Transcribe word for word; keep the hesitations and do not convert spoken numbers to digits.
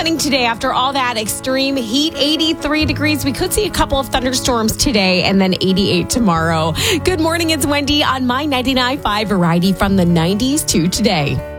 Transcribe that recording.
sunny today after all that extreme heat. eighty-three degrees. We could see a couple of thunderstorms today and then eighty-eight tomorrow. Good morning. It's Wendy on My ninety-nine point five Variety from the nineties to today.